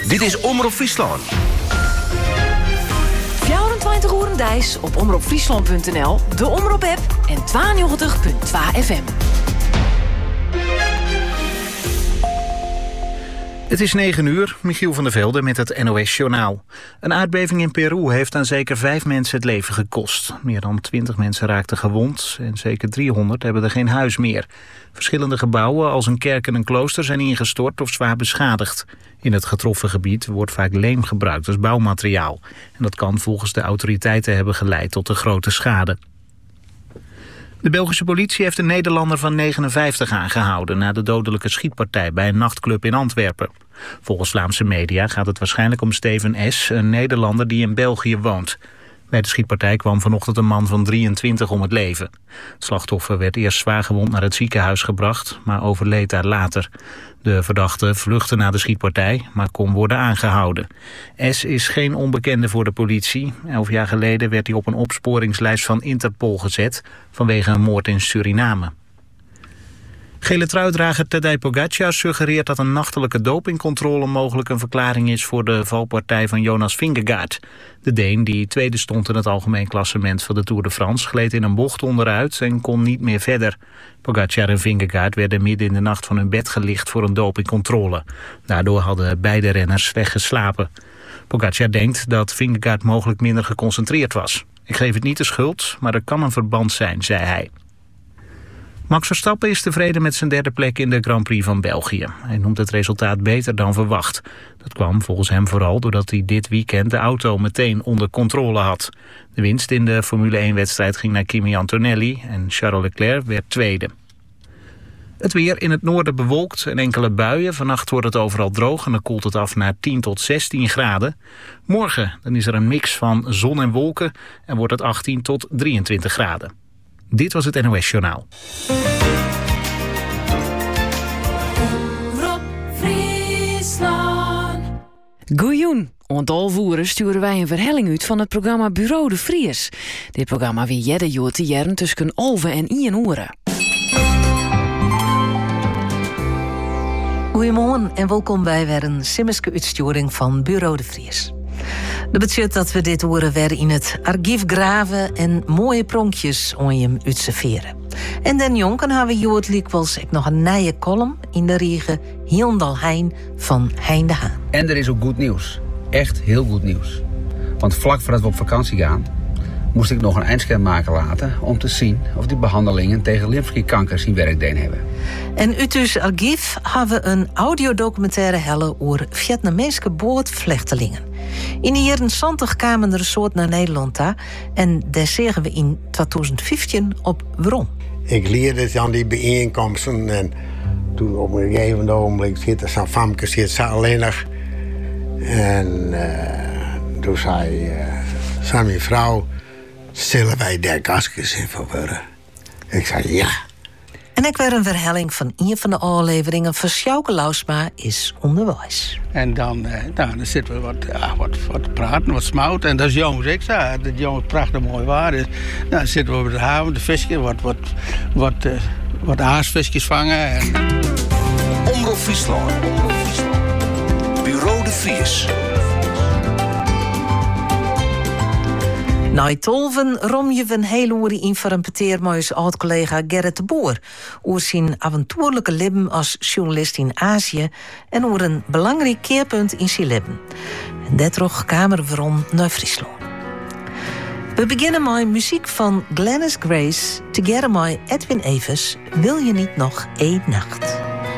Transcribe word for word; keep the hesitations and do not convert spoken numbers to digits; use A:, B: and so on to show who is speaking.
A: Dit is Omroep Friesland.
B: vierentwintig uur Dijs op omroep friesland punt n l, de Omroep-app en tweeënnegentig punt twee F M.
C: Het is negen uur, Michiel van der Velde met het N O S-journaal. Een aardbeving in Peru heeft aan zeker vijf mensen het leven gekost. Meer dan twintig mensen raakten gewond en zeker driehonderd hebben er geen huis meer. Verschillende gebouwen als een kerk en een klooster zijn ingestort of zwaar beschadigd. In het getroffen gebied wordt vaak leem gebruikt als bouwmateriaal. En dat kan volgens de autoriteiten hebben geleid tot een grote schade. De Belgische politie heeft een Nederlander van negenenvijftig aangehouden na de dodelijke schietpartij bij een nachtclub in Antwerpen. Volgens Vlaamse media gaat het waarschijnlijk om Steven S., een Nederlander die in België woont. Bij de schietpartij kwam vanochtend een man van drieëntwintig om het leven. Het slachtoffer werd eerst zwaargewond naar het ziekenhuis gebracht, maar overleed daar later. De verdachte vluchtte na de schietpartij, maar kon worden aangehouden. S. is geen onbekende voor de politie. Elf jaar geleden werd hij op een opsporingslijst van Interpol gezet vanwege een moord in Suriname. Gele truidrager Tadej Pogačar suggereert dat een nachtelijke dopingcontrole mogelijk een verklaring is voor de valpartij van Jonas Vingegaard. De Deen, die tweede stond in het algemeen klassement van de Tour de France, gleed in een bocht onderuit en kon niet meer verder. Pogačar en Vingegaard werden midden in de nacht van hun bed gelicht voor een dopingcontrole. Daardoor hadden beide renners slecht geslapen. Pogačar denkt dat Vingegaard mogelijk minder geconcentreerd was. Ik geef het niet de schuld, maar er kan een verband zijn, zei hij. Max Verstappen is tevreden met zijn derde plek in de Grand Prix van België. Hij noemt het resultaat beter dan verwacht. Dat kwam volgens hem vooral doordat hij dit weekend de auto meteen onder controle had. De winst in de Formule één-wedstrijd ging naar Kimi Antonelli en Charles Leclerc werd tweede. Het weer in het noorden bewolkt en enkele buien. Vannacht wordt het overal droog en dan koelt het af naar tien tot zestien graden. Morgen dan is er een mix van zon en wolken en wordt het achttien tot drieëntwintig graden. Dit was het N O S-journaal.
B: Goeioen. Om half uur sturen wij een verhelling uit van het programma Bureau de Vries. Dit programma wie jedde joort te jaren tussen olven en ien oren.
D: Goedemorgen en welkom bij weer een simmeske uitsturing van Bureau de Vries. Dat betekent dat we dit horen weer in het archief graven en mooie pronkjes om je hem uitserveren. En den jonken hebben we jood likwijls nog een nieuwe column in de regen Hielendal Hein van Hein de Haan.
E: En er is ook goed nieuws. Echt heel goed nieuws. Want vlak voordat we op vakantie gaan, moest ik nog een eindscan maken laten om te zien of die behandelingen tegen lymfeklierkanker zijn werk deden hebben.
D: En uit ons archief hebben we een audiodocumentaire helle over Vietnamese bootvluchtelingen. In de jaren zeventig kwamen er een soort naar Nederland daar en daar zeggen we in twintig vijftien op waarom.
F: Ik leerde aan die bijeenkomsten en toen op een gegeven ogenblik zit er zo'n famke zit ze alleenig. En uh, toen zei, uh, zei mijn vrouw, zullen wij daar gasjes in verwurren? Ik zei ja.
D: En ik werd een verhelling van een van de afleveringen van Sjouke Lausma is onderwijs.
G: En dan, eh, nou, dan zitten we wat, ja, wat, wat praten, wat smouten. En dat is jongens, ik zei, dat jongens prachtig mooi waar is. Nou, dan zitten we op de haven, de visjes, wat, wat, wat, uh, wat aasvisjes vangen. En...
A: Omroep Friesland. Bureau de Vries.
D: Na tolven rom je een hele uur in voor een peteer met ons oud-collega Gerrit de Boer. Over zijn avontuurlijke leven als journalist in Azië en over een belangrijk keerpunt in zijn leven. En dat trok kamer waarom naar Friesland. We beginnen met muziek van Glennis Grace, together met Edwin Evers, Wil je niet nog één nacht?